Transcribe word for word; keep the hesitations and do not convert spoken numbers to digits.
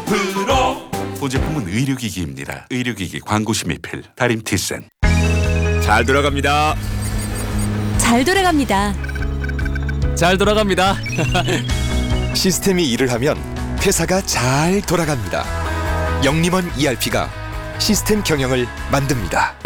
프로. 본 제품은 의료기기입니다. 의료기기 광고시 미필 다림티센. 잘 돌아갑니다. 잘 돌아갑니다. 잘 돌아갑니다. 시스템이 일을 하면 회사가 잘 돌아갑니다. 영림원 이알피가 시스템 경영을 만듭니다.